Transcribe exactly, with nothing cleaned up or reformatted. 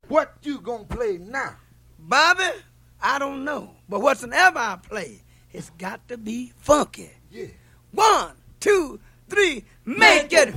What you gonna play now? Bobby, I don't know. But whatsoever I play, it's got to be funky. Yeah. One, two, three, make it